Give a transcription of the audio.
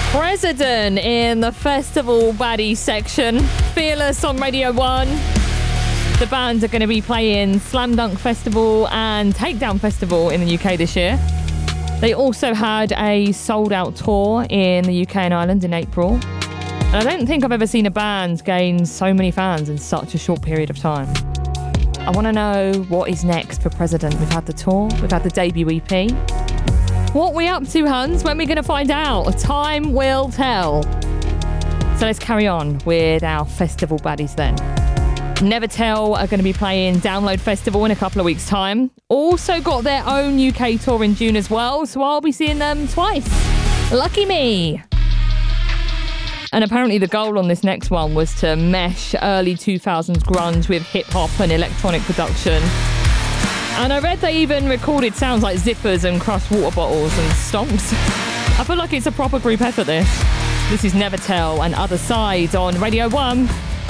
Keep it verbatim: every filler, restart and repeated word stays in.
President in the Festival Baddie section. Fearless on Radio one. The band are going to be playing Slam Dunk Festival and Takedown Festival in the U K this year. They also had a sold-out tour in the U K and Ireland in April. And I don't think I've ever seen a band gain so many fans in such a short period of time. I want to know what is next for President. We've had the tour, we've had the debut E P. What we up to, Hans? When are we going to find out? Time will tell. So let's carry on with our festival baddies then. Never Tell are going to be playing Download Festival in a couple of weeks' time. Also got their own U K tour in June as well, so I'll be seeing them twice. Lucky me. And apparently the goal on this next one was to mesh early two thousands grunge with hip-hop and electronic production. And I read they even recorded sounds like zippers and crushed water bottles and stomps. I feel like it's a proper group effort, this. This is Never Tell and Other Sides on Radio one.